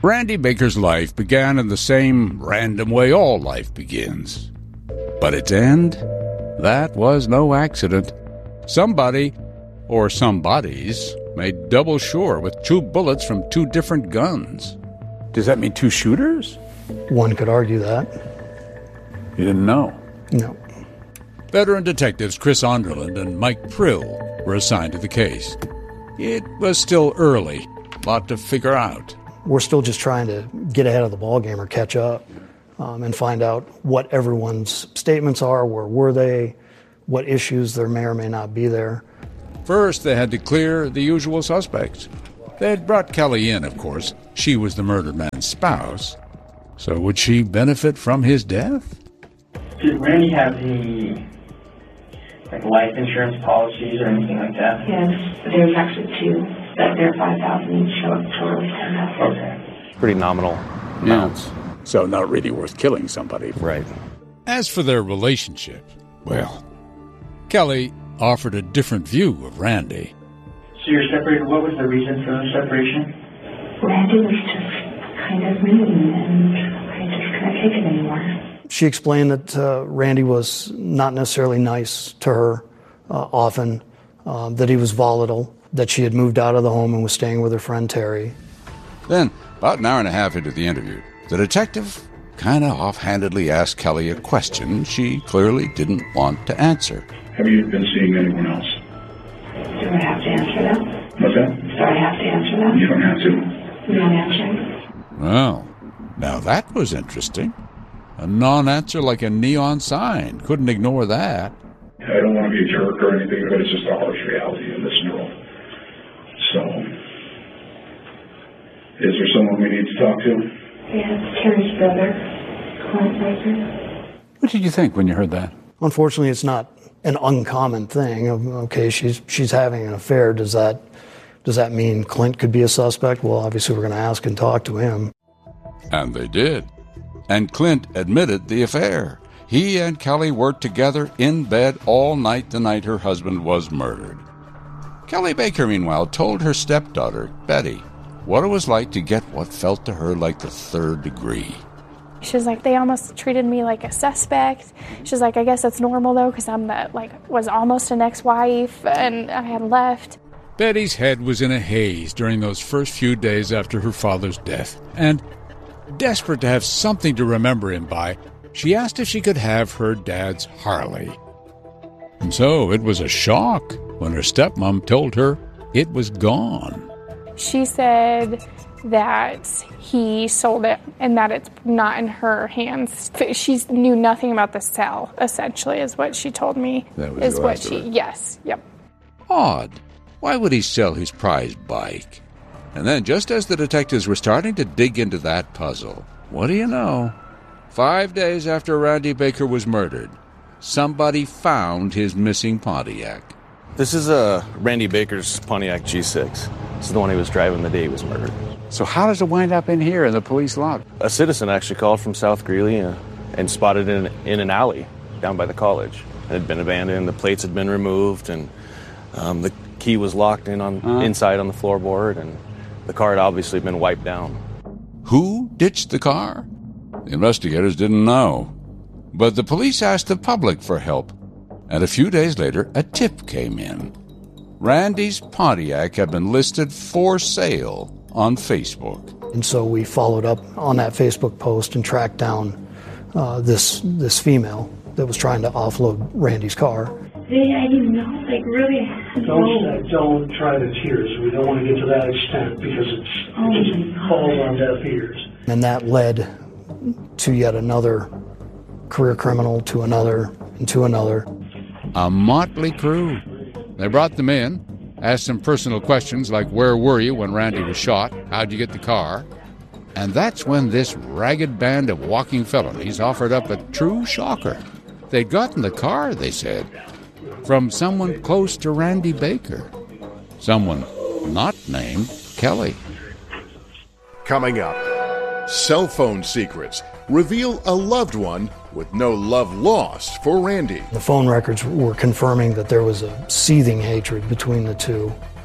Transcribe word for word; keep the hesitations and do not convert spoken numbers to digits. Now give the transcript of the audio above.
Randy Baker's life began in the same random way all life begins. But its end? That was no accident. Somebody, or somebodies, made double sure with two bullets from two different guns. Does that mean two shooters? One could argue that. You didn't know? No. Veteran detectives Chris Onderland and Mike Prill were assigned to the case. It was still early, a lot to figure out. We're still just trying to get ahead of the ballgame or catch up um, and find out what everyone's statements are, where were they, what issues there may or may not be there. First, they had to clear the usual suspects. They had brought Kelly in, of course. She was the murdered man's spouse. So would she benefit from his death? Did Randy have any like life insurance policies or anything like that? Yes, there's actually two that they're five thousand each, so it's totally ten thousand. Okay. Pretty nominal amounts. Yeah. So not really worth killing somebody. Right. As for their relationship, well, Kelly offered a different view of Randy. So you're separated. What was the reason for the separation? Randy was just kind of mean, and I just couldn't take it anymore. She explained that uh, Randy was not necessarily nice to her uh, often, um, that he was volatile, that she had moved out of the home and was staying with her friend Terry. Then, about an hour and a half into the interview, the detective kind of offhandedly asked Kelly a question she clearly didn't want to answer. Have you been seeing anyone else? Do I have to answer that? What's that? Do I have to answer that? You don't have to. You're not answering? Well, now that was interesting. A non-answer like a neon sign. Couldn't ignore that. I don't want to be a jerk or anything, but it's just a harsh reality in this world. So, is there someone we need to talk to? Yeah, it's Terry's brother, Clint Baker. What did you think when you heard that? Unfortunately, it's not an uncommon thing. Okay, she's she's having an affair. Does that does that mean Clint could be a suspect? Well, obviously, we're going to ask and talk to him. And they did. And Clint admitted the affair. He and Kelly worked together in bed all night the night her husband was murdered. Kelly Baker, meanwhile, told her stepdaughter, Betty, what it was like to get what felt to her like the third degree. She's like, they almost treated me like a suspect. She's like, I guess that's normal, though, because I'm the, like, was almost an ex-wife, and I had left. Betty's head was in a haze during those first few days after her father's death, and desperate to have something to remember him by, she asked if she could have her dad's Harley. And so it was a shock when her stepmom told her it was gone. She said that he sold it and that it's not in her hands. She knew nothing about the sale, essentially, is what she told me. That was is the what last she, of it. yes, yep. Odd. Why would he sell his prized bike? And then, just as the detectives were starting to dig into that puzzle, what do you know? Five days after Randy Baker was murdered, somebody found his missing Pontiac. This is uh, Randy Baker's Pontiac G six. This is the one he was driving the day he was murdered. So how does it wind up in here in the police lot? A citizen actually called from South Greeley uh, and spotted it in, in an alley down by the college. It had been abandoned, the plates had been removed, and um, the key was locked in on uh-huh. inside on the floorboard, and the car had obviously been wiped down. Who ditched the car? The investigators didn't know. But the police asked the public for help, and a few days later, a tip came in. Randy's Pontiac had been listed for sale on Facebook. And so we followed up on that Facebook post and tracked down uh, this this female that was trying to offload Randy's car. See, I didn't know, like, really. Don't, uh, don't try to tears. We don't want to get to that extent because it's, oh it just falls on deaf ears. And that led to yet another career criminal, to another, and to another. A motley crew. They brought them in, asked them personal questions like, where were you when Randy was shot? How'd you get the car? And that's when this ragged band of walking felonies offered up a true shocker. They'd gotten the car, they said, from someone close to Randy Baker. Someone not named Kelly. Coming up, cell phone secrets reveal a loved one with no love lost for Randy. The phone records were confirming that there was a seething hatred between the two.